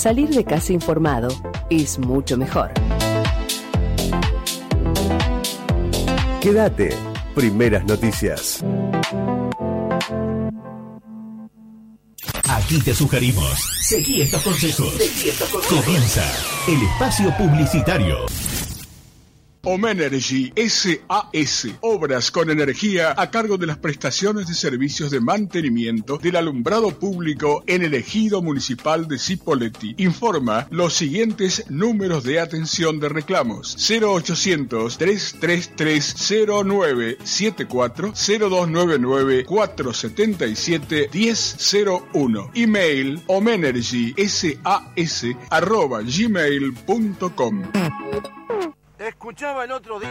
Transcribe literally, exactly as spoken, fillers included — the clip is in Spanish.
salir de casa informado es mucho mejor. Quédate. Primeras noticias. Aquí te sugerimos. Seguí estos consejos. Seguí estos consejos. Comienza el espacio publicitario. Omenergy S A S, obras con energía a cargo de las prestaciones de servicios de mantenimiento del alumbrado público en el ejido municipal de Cipolletti. Informa los siguientes números de atención de reclamos: cero ochocientos, trescientos treinta y tres, cero nueve setenta y cuatro, cero dos noventa y nueve, cuatrocientos setenta y siete, diez cero uno. Email omenergysas arroba gmail punto com. Escuchaba el otro día